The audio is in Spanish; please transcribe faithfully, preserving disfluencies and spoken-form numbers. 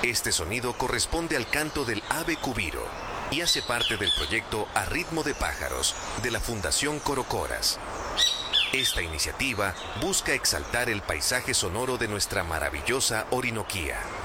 Este sonido corresponde al canto del ave cubiro y hace parte del proyecto A Ritmo de Pájaros de la Fundación Corocoras. Esta iniciativa busca exaltar el paisaje sonoro de nuestra maravillosa Orinoquía.